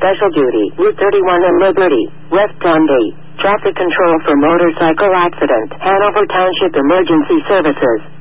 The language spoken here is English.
special duty. Route 31 and Liberty, West Dundee. Traffic control for motorcycle accident. Hanover Township Emergency Services.